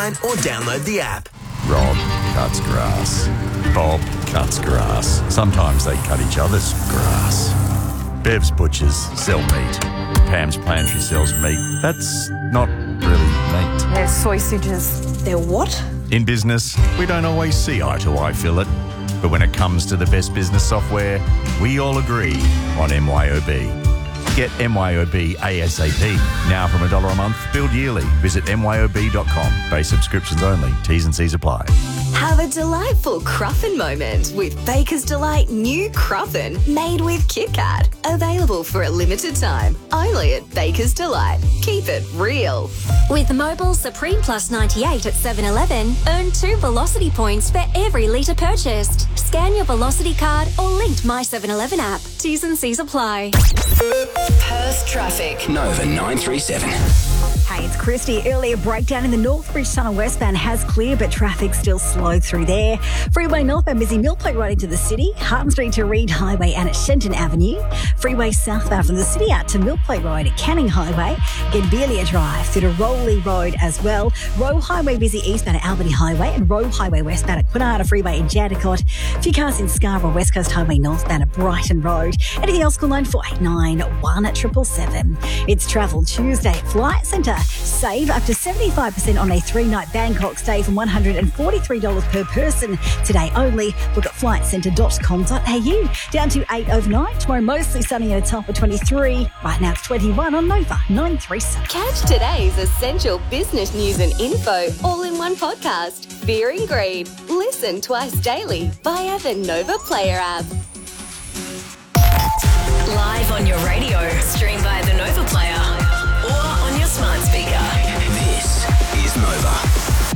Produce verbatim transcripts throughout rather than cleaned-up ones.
online or download the app. Rob cuts grass. Bob cuts grass. Sometimes they cut each other's grass. Bev's Butchers sell meat. Pam's Plantry sells meat. That's not really meat. They're sausages. They're what? In business, we don't always see eye to eye, Philip. But when it comes to the best business software, we all agree on M Y O B. Get M Y O B ASAP. Now from a dollar a month, billed yearly. Visit M Y O B dot com. Base subscriptions only. T's and C's apply. Have a delightful Cruffin moment with Baker's Delight new Cruffin made with Kit Kat. Available for a limited time. Only at Baker's Delight. Keep it real. With Mobile Supreme Plus ninety-eight at seven eleven, earn two Velocity points for every litre purchased. Scan your Velocity card or linked My seven eleven app. T's and C's apply. Perth traffic. Nova nine three seven. Hey, it's Christy. Earlier breakdown in the Northbridge Tunnel westbound has cleared, but traffic still slow through there. Freeway northbound busy Millpoint Road into the city, Harton Street to Reed Highway and at Shenton Avenue. Freeway southbound from the city out to Millpoint Road at Canning Highway. Genbelia Drive through to Rowley Road as well. Rowe Highway busy eastbound at Albany Highway and Rowe Highway westbound at Quinata Freeway in Jandakot. A few cars in Scarborough, West Coast Highway northbound at Brighton Road. Anything else, call nine four eight nine one at triple seven. It's Travel Tuesday at Flight Centre. Save up to seventy-five percent on a three-night Bangkok stay from one hundred forty-three dollars per person. Today only. Look at flight centre dot com dot a u. Down to eight overnight. Tomorrow mostly sunny and a top of twenty-three. Right now it's twenty-one on Nova nine three seven. Catch today's essential business news and info all in one podcast. Fear and Greed. Listen twice daily via the Nova Player app. Live on your radio, stream via the Nova Player or on your smart speaker. This is Nova.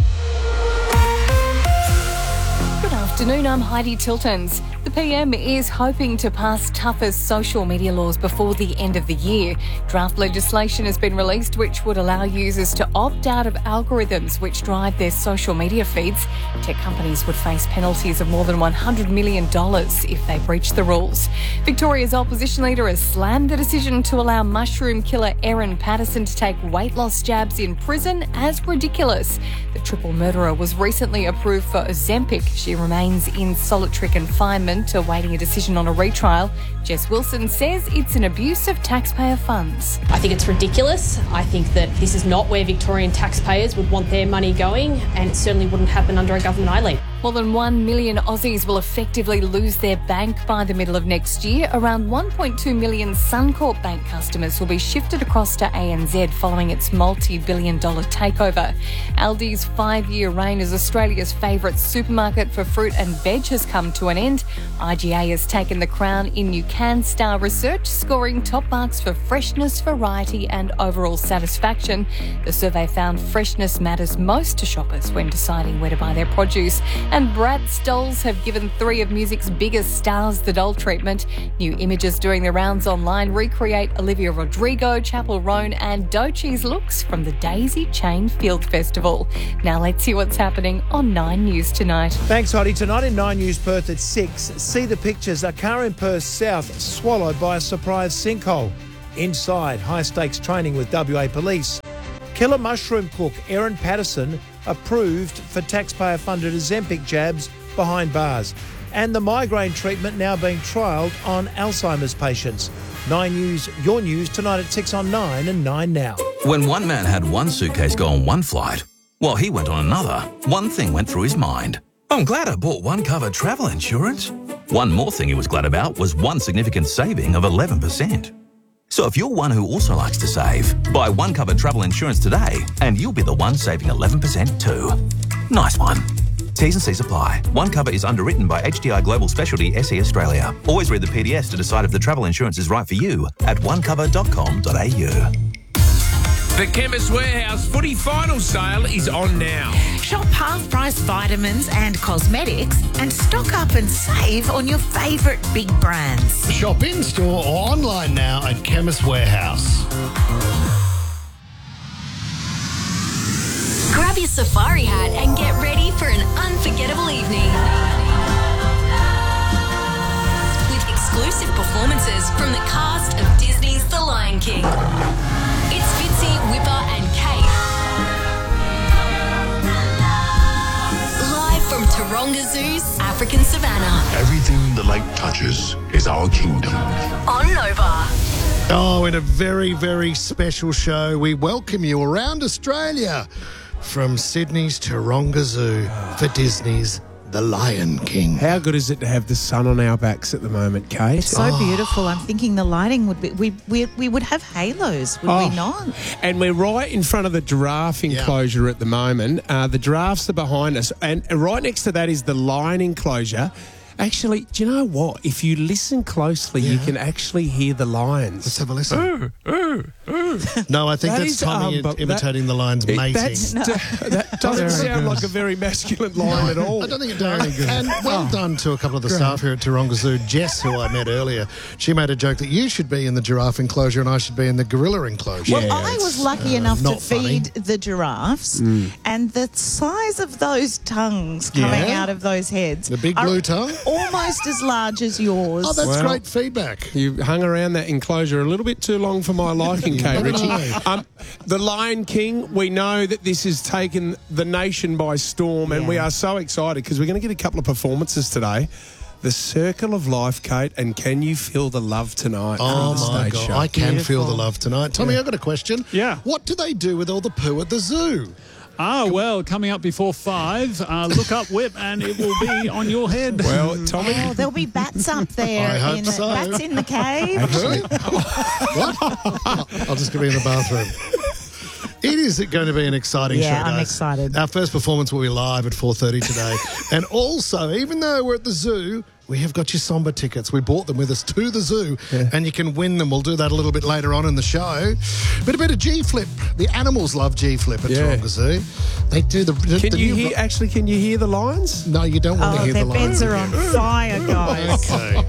Good afternoon, I'm Heidi Tiltons. The P M is hoping to pass tougher social media laws before the end of the year. Draft legislation has been released which would allow users to opt out of algorithms which drive their social media feeds. Tech companies would face penalties of more than one hundred million dollars if they breach the rules. Victoria's opposition leader has slammed the decision to allow mushroom killer Erin Patterson to take weight loss jabs in prison as ridiculous. The triple murderer was recently approved for Ozempic. She remains in solitary confinement awaiting a decision on a retrial. Jess Wilson says it's an abuse of taxpayer funds. I think it's ridiculous. I think that this is not where Victorian taxpayers would want their money going, and it certainly wouldn't happen under a government I lead. More than one million Aussies will effectively lose their bank by the middle of next year. Around one point two million Suncorp Bank customers will be shifted across to A N Z following its multi-billion dollar takeover. Aldi's five-year reign as Australia's favourite supermarket for fruit and veg has come to an end. I G A has taken the crown in New CanStar research, scoring top marks for freshness, variety and overall satisfaction. The survey found freshness matters most to shoppers when deciding where to buy their produce. And Bratz dolls have given three of music's biggest stars the doll treatment. New images doing the rounds online recreate Olivia Rodrigo, Chappell Roan and Doechie's looks from the Daisy Chain Field Festival. Now let's see what's happening on Nine News tonight. Thanks, Heidi. Tonight in Nine News Perth at six, see the pictures. A car in Perth South swallowed by a surprise sinkhole. Inside, high-stakes training with W A Police. Killer mushroom cook Erin Patterson approved for taxpayer-funded Ozempic jabs behind bars. And the migraine treatment now being trialled on Alzheimer's patients. Nine News, your news tonight at six on Nine and Nine Now. When one man had one suitcase go on one flight, while he went on another, one thing went through his mind. I'm glad I bought one cover travel insurance. One more thing he was glad about was one significant saving of eleven percent. So if you're one who also likes to save, buy one cover travel insurance today and you'll be the one saving eleven percent too. Nice one. T's and C's apply. One cover is underwritten by H D I Global Specialty S E Australia. Always read the P D S to decide if the travel insurance is right for you at one cover dot com dot a u. The Chemist Warehouse footy final sale is on now. Shop half-price vitamins and cosmetics and stock up and save on your favourite big brands. Shop in-store or online now at Chemist Warehouse. Grab your safari hat and get ready for an unforgettable evening. With exclusive performances from the cast of Disney's The Lion King. It's Fitzy, Whipper and Kate. Taronga Zoo's African Savannah. Everything the light touches is our kingdom. On Nova. Oh, in a very, very special show, we welcome you around Australia from Sydney's Taronga Zoo for Disney's The Lion King. How good is it to have the sun on our backs at the moment, Kate? It's so beautiful. I'm thinking the lighting would be, we we, we would have halos, would Oh. we not? And we're right in front of the giraffe enclosure at the moment. Uh, the giraffes are behind us. And right next to that is the lion enclosure. Actually, do you know what? If you listen closely, you can actually hear the lions. Let's have a listen. Ooh, ooh, ooh. No, I think That that's is, Tommy um, but imitating that- the lions it- mating. that's- That doesn't Very sound good. like a very masculine lion at all. I don't think it does. And well done to a couple of the Great. staff here at Taronga Zoo. Jess, who I met earlier, she made a joke that you should be in the giraffe enclosure and I should be in the gorilla enclosure. Well, I was lucky uh, enough to not funny. feed the giraffes, Mm. and the size of those tongues coming Yeah? out of those heads. The big are blue tongue? Almost as large as yours. Oh, that's Well, great feedback. You hung around that enclosure a little bit too long for my liking, Kate No, no, Ritchie. no. Um, the Lion King, we know that this has taken the nation by storm, and we are so excited because we're going to get a couple of performances today. The Circle of Life, Kate, and Can You Feel the Love Tonight? Oh, from the my stage God. show. I can feel the love tonight. Tommy, Yeah. I've got a question. Yeah. What do they do with all the poo at the zoo? Ah, well, coming up before five, uh, look up Whip and it will be on your head. Well, Tommy. Oh, there'll be bats up there. I hope in, so. Bats in the cave. Actually, what? I'll just go in the bathroom. It is going to be an exciting Yeah, show, I'm guys. excited. Our first performance will be live at four thirty today. And also, even though we're at the zoo, we have got your Somber tickets. We brought them with us to the zoo, and you can win them. We'll do that a little bit later on in the show. But a bit of G-Flip. The animals love G-Flip at Yeah. Taronga Zoo. They do the... the Can the you new- hear, actually, can you hear the lions? No, you don't want Oh, to hear their the lions. beds are on fire, guys. Okay.